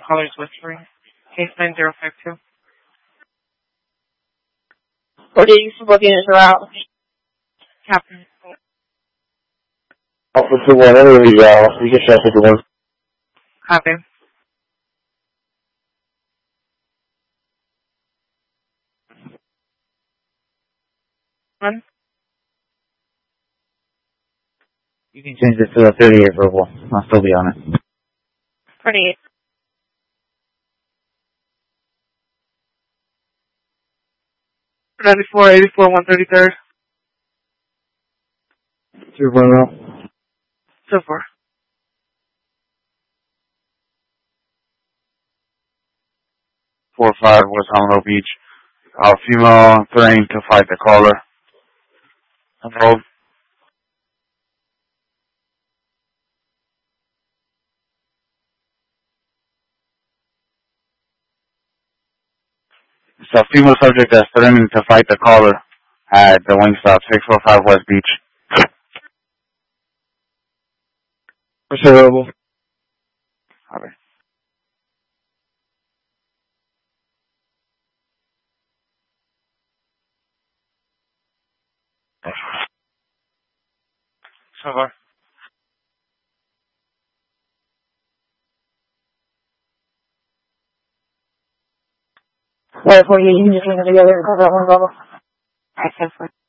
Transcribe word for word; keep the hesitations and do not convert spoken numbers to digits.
Callers whispering. Case nine zero five two. What are you looking at her out? Captain. Alpha two one, anyway, uh, you can shut the one. Copy. One. You can change this to a thirty-eight verbal. I'll still be on it. twenty-eight. ninety-four, eighty-four, one thirty-third. two one zero. So far. four five West Honolulu Beach. Uh, female threatening to fight the caller. Hello. It's a female subject that's threatening to fight the caller at the Wingstop, six four five West Beach. What's available? Okay. So far. Wait, for you, you just leave it together and cover that one bubble. I said for